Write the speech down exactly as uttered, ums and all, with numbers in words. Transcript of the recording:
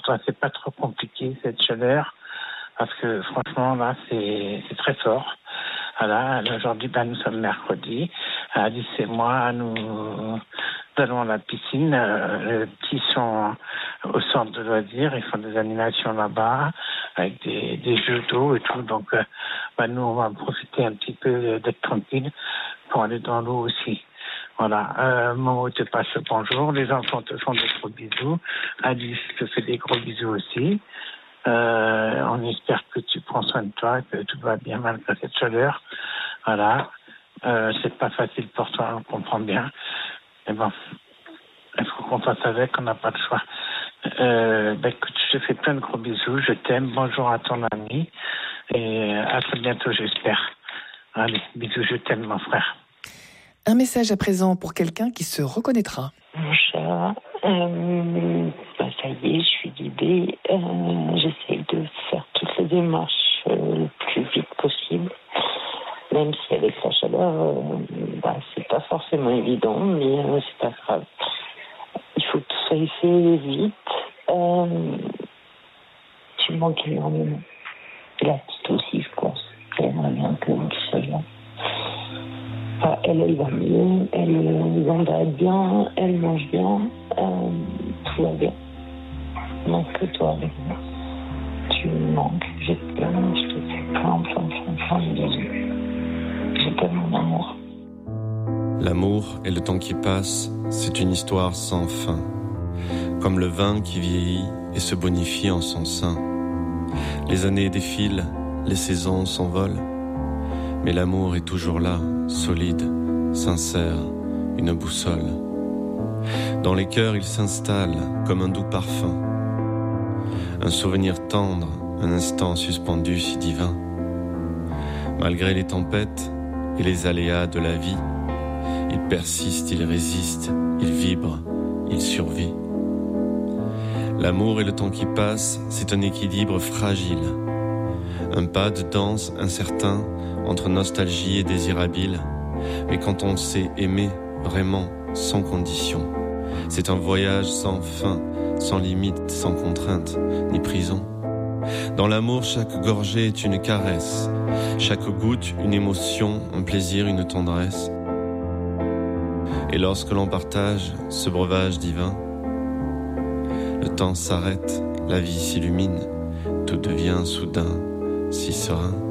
toi, c'est pas trop compliqué, cette chaleur, parce que franchement, là, c'est, c'est très fort. Voilà, aujourd'hui, ben, nous sommes mercredi. Alice et moi, nous allons à la piscine. Euh, les petits sont au centre de loisirs. Ils font des animations là-bas avec des, des jeux d'eau et tout. Donc, euh, ben, nous, on va profiter un petit peu d'être tranquille pour aller dans l'eau aussi. Voilà, euh, Momo te passe le bonjour. Les enfants te font des gros bisous. Alice te fait des gros bisous aussi. Euh, on espère que tu prends soin de toi, que tout va bien malgré cette chaleur. Voilà. Euh, c'est pas facile pour toi, on comprend bien. Mais bon, il faut qu'on fasse avec, on n'a pas le choix. Euh, ben écoute, je te fais plein de gros bisous, je t'aime, bonjour à ton ami, et à très bientôt, j'espère. Allez, bisous, je t'aime, mon frère. Un message à présent pour quelqu'un qui se reconnaîtra. Mon chat, euh, bah ça y est, je suis guidée. Euh, j'essaye de faire toutes les démarches euh, le plus vite possible. Même si avec la chaleur, euh, bah, c'est pas forcément évident, mais euh, c'est pas grave. Il faut que tout ça aille fait vite. Euh, tu me manques énormément. La petite aussi, je pense. Elle aimerait bien que tu sois là. Enfin, elle, elle va mieux, elle gambade bien, elle mange bien, euh, tout va bien. Il manque que toi avec moi. Tu me manques, je t'aime, je te fais plein, plein, plein, plein de bisous. Je t'aime, mon amour. L'amour et le temps qui passe, c'est une histoire sans fin. Comme le vin qui vieillit et se bonifie en son sein. Les années défilent, les saisons s'envolent. Mais l'amour est toujours là, solide, sincère, une boussole. Dans les cœurs, il s'installe comme un doux parfum. Un souvenir tendre, un instant suspendu si divin. Malgré les tempêtes et les aléas de la vie, il persiste, il résiste, il vibre, il survit. L'amour et le temps qui passe, c'est un équilibre fragile. Un pas de danse incertain entre nostalgie et désirabile. Mais quand on sait aimer vraiment, sans condition, c'est un voyage sans fin, sans limite, sans contrainte, ni prison. Dans l'amour, chaque gorgée est une caresse, chaque goutte une émotion, un plaisir, une tendresse. Et lorsque l'on partage ce breuvage divin, le temps s'arrête, la vie s'illumine, tout devient soudain si serein.